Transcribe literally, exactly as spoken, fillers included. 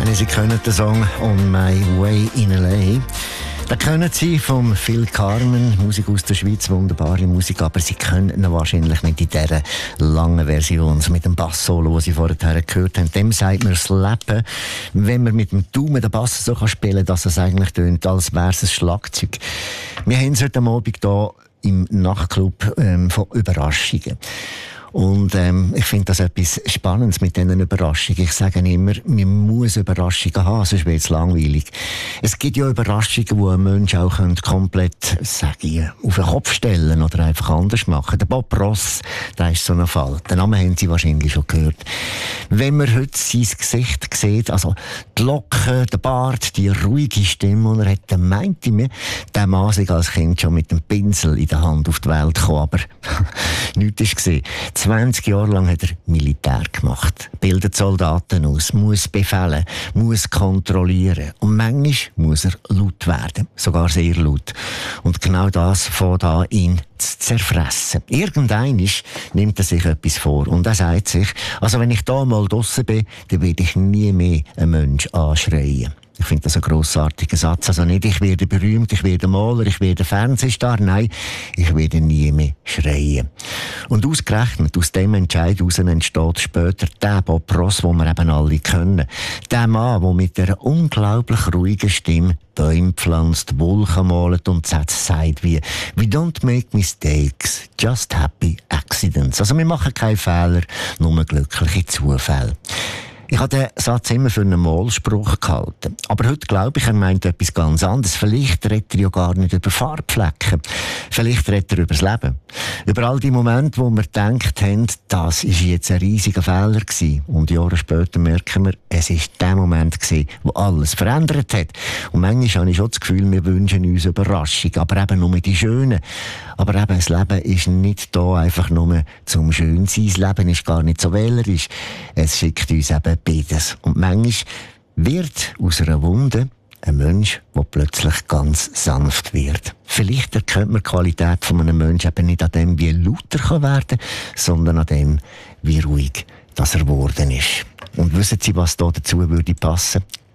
Wenn Sie können den Song «On My Way in L A», dann können Sie vom Phil Carmen, Musik aus der Schweiz, wunderbare Musik, aber Sie können ihn wahrscheinlich nicht in dieser langen Version, so mit dem Bass-Solo, das Sie vorher gehört haben. Dem sagt man das Leben, wenn man mit dem Daumen den Bass so spielen kann, dass es eigentlich tönt, als wäre es ein Schlagzeug. Wir haben es heute Abend hier im Nachtclub ähm, von Überraschungen. Und ähm, ich finde das etwas Spannendes mit diesen Überraschungen. Ich sage immer, man muss Überraschungen haben, sonst wird es langweilig. Es gibt ja Überraschungen, die ein Mensch auch komplett, sage ich, auf den Kopf stellen oder einfach anders machen. Der Bob Ross, der ist so ein Fall. Den Namen haben Sie wahrscheinlich schon gehört. Wenn man heute sein Gesicht sieht, also die Locken, der Bart, die ruhige Stimme, die er hat, dann meint ich mir, der Mann sei als Kind schon mit dem Pinsel in der Hand auf die Welt gekommen, aber nichts ist gesehen. zwanzig Jahre lang hat er Militär gemacht, bildet Soldaten aus, muss befehlen, muss kontrollieren. Und manchmal muss er laut werden, sogar sehr laut. Und genau das fängt an, ihn zu zerfressen. Irgendwann nimmt er sich etwas vor und er sagt sich, also wenn ich da mal draussen bin, dann werde ich nie mehr einen Menschen anschreien. Ich finde das ein grossartiger Satz. Also nicht, ich werde berühmt, ich werde Maler, ich werde Fernsehstar. Nein, ich werde nie mehr schreien. Und ausgerechnet aus dem Entscheid heraus entsteht später der Bob Ross, den wir eben alle kennen. Der Mann, der mit einer unglaublich ruhigen Stimme Bäume pflanzt, Wolken malt und Sätze sagt wie «We don't make mistakes, just happy accidents». Also wir machen keine Fehler, nur glückliche Zufälle. Ich habe den Satz immer für einen Maulspruch gehalten. Aber heute glaube ich, er meint etwas ganz anderes. Vielleicht redet er ja gar nicht über Farbflecken. Vielleicht redet er über das Leben. Über all die Momente, wo wir gedacht haben, das war jetzt ein riesiger Fehler gewesen. Und Jahre später merken wir, es war der Moment gewesen, wo alles verändert hat. Und manchmal habe ich schon das Gefühl, wir wünschen uns Überraschung. Aber eben nur die schönen. Aber eben, das Leben ist nicht da einfach nur zum Schönsein. Das Leben ist gar nicht so wählerisch. Es schickt uns eben beides. Und manchmal wird aus einer Wunde ein Mensch, der plötzlich ganz sanft wird. Vielleicht erkennt man die Qualität von einem Menschen eben nicht an dem, wie lauter werden kann, sondern an dem, wie ruhig dass er geworden ist. Und wissen Sie, was da dazu würde passen?